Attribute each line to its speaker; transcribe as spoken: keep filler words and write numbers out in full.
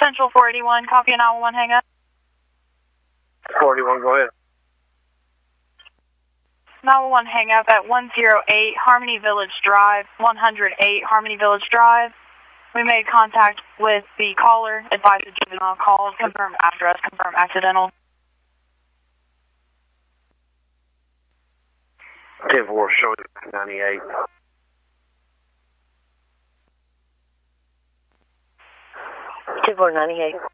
Speaker 1: Central four eighty-one, copy a nine one one hang up.
Speaker 2: four eighty-one, go ahead.
Speaker 1: nine one one hang up at one oh eight Harmony Village Drive, one oh eight Harmony Village Drive. We made contact with the caller, advised the juvenile call, confirm address, confirm accidental.
Speaker 2: ten four, showing ninety-eight.
Speaker 3: ten four ninety-eight.